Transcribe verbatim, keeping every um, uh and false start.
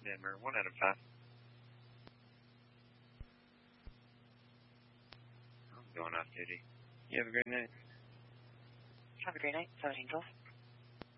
Denver, one out of five. I'm going off duty. You have a great night. Have a great night, seventeen Golf.